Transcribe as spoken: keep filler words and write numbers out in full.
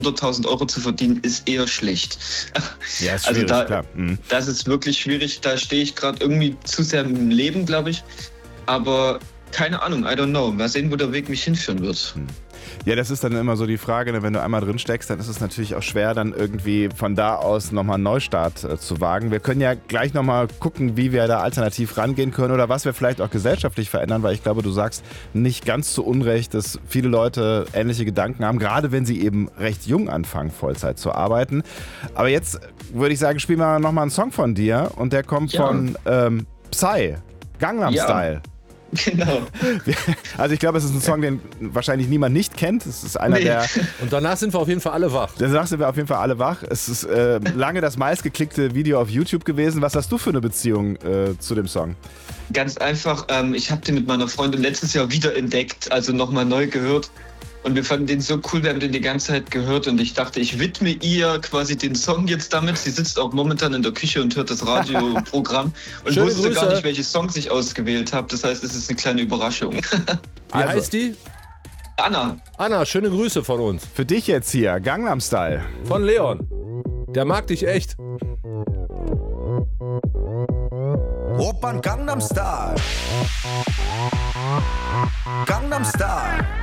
hunderttausend Euro zu verdienen, ist eher schlecht. Ja, ist schwierig, also da, klar. Mhm. Das ist wirklich schwierig. Da stehe ich gerade irgendwie zu sehr im Leben, glaube ich. Aber keine Ahnung, I don't know. Mal sehen, wo der Weg mich hinführen wird. Mhm. Ja, das ist dann immer so die Frage, ne, wenn du einmal drin steckst, dann ist es natürlich auch schwer, dann irgendwie von da aus nochmal einen Neustart äh, zu wagen. Wir können ja gleich nochmal gucken, wie wir da alternativ rangehen können oder was wir vielleicht auch gesellschaftlich verändern, weil ich glaube, du sagst nicht ganz zu Unrecht, dass viele Leute ähnliche Gedanken haben, gerade wenn sie eben recht jung anfangen, Vollzeit zu arbeiten. Aber jetzt würde ich sagen, spielen wir nochmal einen Song von dir und der kommt Ja. von ähm, Psy, Gangnam Ja. Style. Genau. Also ich glaube, es ist ein Song, den wahrscheinlich niemand nicht kennt. Es ist einer Nee. der... Und danach sind wir auf jeden Fall alle wach. Danach sind wir auf jeden Fall alle wach. Es ist äh, lange das meistgeklickte Video auf YouTube gewesen. Was hast du für eine Beziehung äh, zu dem Song? Ganz einfach, ähm, ich habe den mit meiner Freundin letztes Jahr wiederentdeckt, also nochmal neu gehört. Und wir fanden den so cool, wir haben den die ganze Zeit gehört und ich dachte, ich widme ihr quasi den Song jetzt damit. Sie sitzt auch momentan in der Küche und hört das Radioprogramm und Schöne wusste gar Grüße. nicht, welche Songs ich ausgewählt habe. Das heißt, es ist eine kleine Überraschung. Wie Also. heißt die? Anna. Anna, schöne Grüße von uns. Für dich jetzt hier, Gangnam Style. Von Leon. Der mag dich echt. Oppan Gangnam Style. Gangnam Style.